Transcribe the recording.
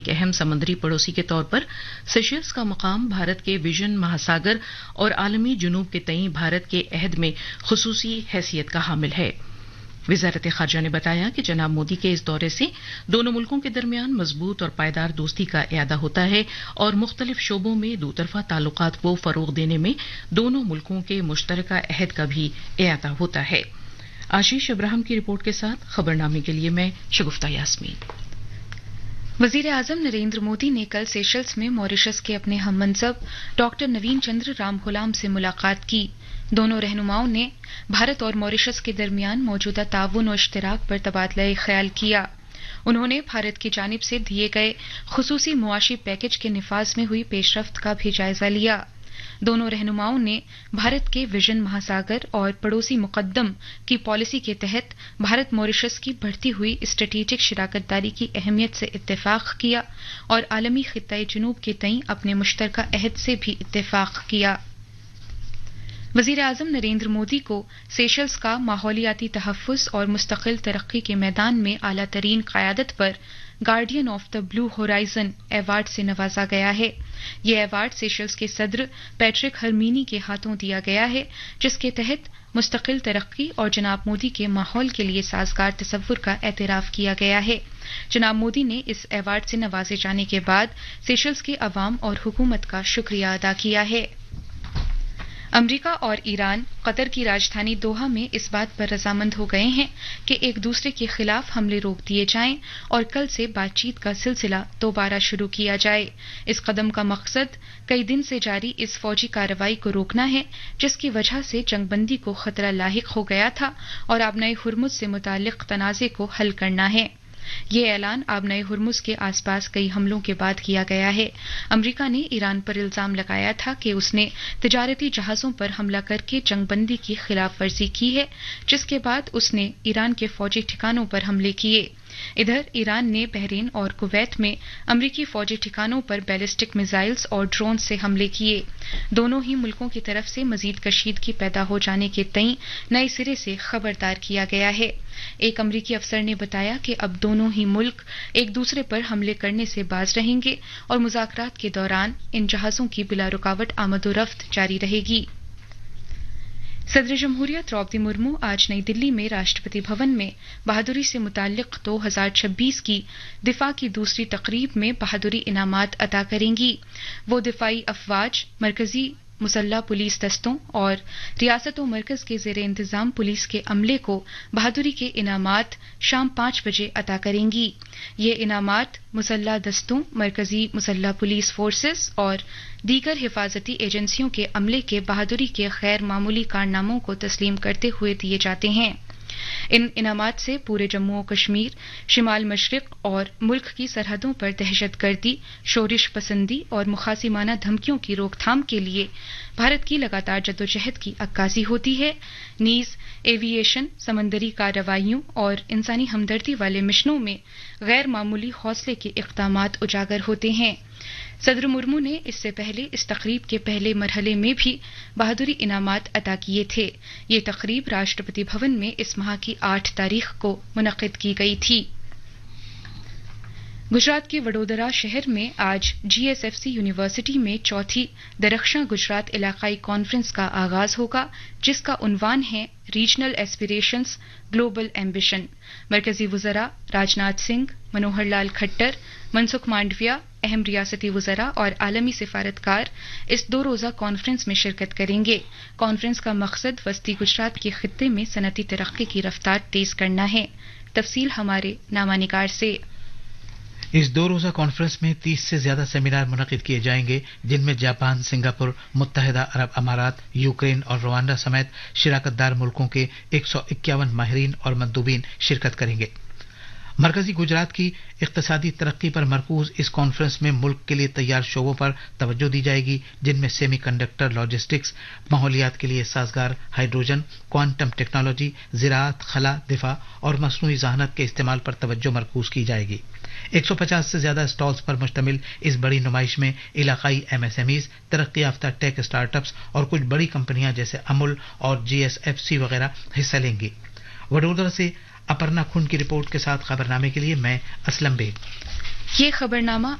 ایک اہم سمندری پڑوسی کے طور پر سیشلز کا مقام بھارت کے ویژن مہاساگر اور عالمی جنوب کے تئیں بھارت کے عہد میں خصوصی حیثیت کا حامل ہے۔ وزارت خارجہ نے بتایا کہ جناب مودی کے اس دورے سے دونوں ملکوں کے درمیان مضبوط اور پائیدار دوستی کا اعادہ ہوتا ہے اور مختلف شعبوں میں دوطرفہ تعلقات کو فروغ دینے میں دونوں ملکوں کے مشترکہ عہد کا بھی اعادہ ہوتا ہے۔ آشیش ابراہم کی رپورٹ کے ساتھ خبرنامے کے لیے میں شگفتہ یاسمین۔ وزیر اعظم نریندر مودی نے کل سیشلز میں ماریشس کے اپنے ہم منصب ڈاکٹر نوین چندر رام غلام سے ملاقات کی۔ دونوں رہنماؤں نے بھارت اور ماریشس کے درمیان موجودہ تعاون و اشتراک پر تبادلہ خیال کیا۔ انہوں نے بھارت کی جانب سے دیے گئے خصوصی معاشی پیکج کے نفاذ میں ہوئی پیش رفت کا بھی جائزہ لیا۔ دونوں رہنماؤں نے بھارت کے ویژن مہاساگر اور پڑوسی مقدم کی پالیسی کے تحت بھارت ماریشس کی بڑھتی ہوئی اسٹریٹجک شراکت داری کی اہمیت سے اتفاق کیا اور عالمی خطۂ جنوب کے تئیں اپنے مشترکہ عہد سے بھی اتفاق کیا۔ وزیر اعظم نریندر مودی کو سیشلز کا ماحولیاتی تحفظ اور مستقل ترقی کے میدان میں اعلیٰ ترین قیادت پر guardian of the blue horizon award سے نوازا گیا ہے۔ یہ ایوارڈ سیشلز کے صدر پیٹرک ہرمینی کے ہاتھوں دیا گیا ہے، جس کے تحت مستقل ترقی اور جناب مودی کے ماحول کے لیے سازگار تصور کا اعتراف کیا گیا ہے۔ جناب مودی نے اس ایوارڈ سے نوازے جانے کے بعد سیشلز کے عوام اور حکومت کا شکریہ ادا کیا ہے۔ امریکہ اور ایران قطر کی راجدھانی دوحہ میں اس بات پر رضامند ہو گئے ہیں کہ ایک دوسرے کے خلاف حملے روک دیے جائیں اور کل سے بات چیت کا سلسلہ دوبارہ شروع کیا جائے۔ اس قدم کا مقصد کئی دن سے جاری اس فوجی کارروائی کو روکنا ہے جس کی وجہ سے جنگ بندی کو خطرہ لاحق ہو گیا تھا اور آبنائے ہرمز سے متعلق تنازع کو حل کرنا ہے۔ یہ اعلان آبنائے ہرمز کے آس پاس کئی حملوں کے بعد کیا گیا ہے۔ امریکہ نے ایران پر الزام لگایا تھا کہ اس نے تجارتی جہازوں پر حملہ کر کے جنگ بندی کی خلاف ورزی کی ہے، جس کے بعد اس نے ایران کے فوجی ٹھکانوں پر حملے کیے۔ ادھر ایران نے بحرین اور کویت میں امریکی فوجی ٹھکانوں پر بیلسٹک میزائلز اور ڈرون سے حملے کیے۔ دونوں ہی ملکوں کی طرف سے مزید کشیدگی پیدا ہو جانے کے تئیں نئے سرے سے خبردار کیا گیا ہے۔ ایک امریکی افسر نے بتایا کہ اب دونوں ہی ملک ایک دوسرے پر حملے کرنے سے باز رہیں گے اور مذاکرات کے دوران ان جہازوں کی بلا رکاوٹ آمد و رفت جاری رہے گی۔ صدر جمہوریہ دروپدی مرمو آج نئی دلی میں راشٹرپتی بھون میں بہادری سے متعلق 2026 کی دفاع کی دوسری تقریب میں بہادری انعامات عطا کریں گی۔ وہ دفاعی افواج، مرکزی مسلح پولیس دستوں اور ریاست و مرکز کے زیر انتظام پولیس کے عملے کو بہادری کے انعامات شام 5 بجے عطا کریں گی۔ یہ انعامات مسلح دستوں، مرکزی مسلح پولیس فورسز اور دیگر حفاظتی ایجنسیوں کے عملے کے بہادری کے غیر معمولی کارناموں کو تسلیم کرتے ہوئے دیے جاتے ہیں۔ ان انعامات سے پورے جموں و کشمیر، شمال مشرق اور ملک کی سرحدوں پر دہشت گردی، شورش پسندی اور مخاصمانہ دھمکیوں کی روک تھام کے لیے بھارت کی لگاتار جدوجہد کی عکاسی ہوتی ہے، نیز ایوییشن، سمندری کارروائیوں اور انسانی ہمدردی والے مشنوں میں غیر معمولی حوصلے کے اقدامات اجاگر ہوتے ہیں۔ صدر مرمو نے اس سے پہلے اس تقریب کے پہلے مرحلے میں بھی بہادری انعامات عطا کیے تھے۔ یہ تقریب راشٹرپتی بھون میں اس ماہ کی 8 تاریخ کو منعقد کی گئی تھی۔ گجرات کے وڈودرا شہر میں آج GSFC یونیورسٹی میں چوتھی درخشاں گجرات علاقائی کانفرنس کا آغاز ہوگا، جس کا عنوان ہے ریجنل ایسپیریشنز گلوبل ایمبیشن۔ مرکزی وزراء راجناتھ سنگھ، منوہر لال کھٹر، منسکھ مانڈویہ، اہم ریاستی وزراء اور عالمی سفارتکار اس 2 روزہ کانفرنس میں شرکت کریں گے۔ کانفرنس کا مقصد وسطی گجرات کے خطے میں صنعتی ترقی کی رفتار تیز کرنا ہے۔ تفصیل ہمارے نامہ نگار سے۔ اس 2 روزہ کانفرنس میں 30 سے زیادہ سیمینار منعقد کیے جائیں گے، جن میں جاپان، سنگاپور، متحدہ عرب امارات، یوکرین اور روانڈا سمیت شراکت دار ملکوں کے 151 ماہرین اور مندوبین شرکت کریں گے۔ مرکزی گجرات کی اقتصادی ترقی پر مرکوز اس کانفرنس میں ملک کے لیے تیار شعبوں پر توجہ دی جائے گی، جن میں سیمی کنڈکٹر، لاجسٹکس، ماحولیات کے لیے سازگار ہائیڈروجن، کوانٹم ٹیکنالوجی، زراعت، خلا، دفاع اور مصنوعی ذہانت کے استعمال پر توجہ مرکوز کی جائے گی۔ 150 سے زیادہ اسٹالز پر مشتمل اس بڑی نمائش میں علاقائی MSMEs، ترقی یافتہ ٹیک اسٹارٹ اپس اور کچھ بڑی کمپنیاں جیسے امول اور GSFC وغیرہ حصہ لیں گی۔ وڈودرا سے اپرنا کھنڈ کی رپورٹ کے ساتھ خبرنامے کے لیے میں اسلم بیگ۔ ये खबरनामा